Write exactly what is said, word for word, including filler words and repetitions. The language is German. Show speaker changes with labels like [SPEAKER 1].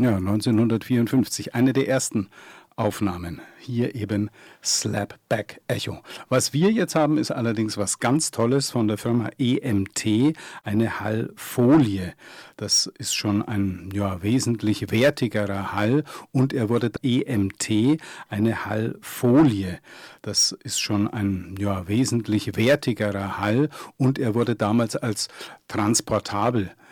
[SPEAKER 1] Ja, neunzehnhundertvierundfünfzig, eine der ersten Aufnahmen. Hier eben Slapback Echo. Was wir jetzt haben, ist allerdings was ganz Tolles von der Firma E M T, eine Hallfolie. Das ist schon ein ja, wesentlich wertigerer Hall und er wurde E M T, eine Hallfolie. Das ist schon ein ja, wesentlich wertigerer Hall und er wurde damals als transportabel